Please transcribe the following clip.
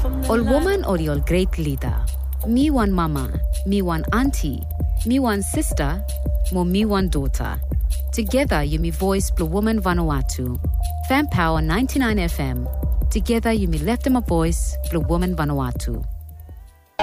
All woman or your great leader. Me one mama, me one auntie, me one sister, mo me one daughter. Together you me voice Blue Woman Vanuatu. Fan Power 99 FM. Together you me left them a voice Blue Woman Vanuatu.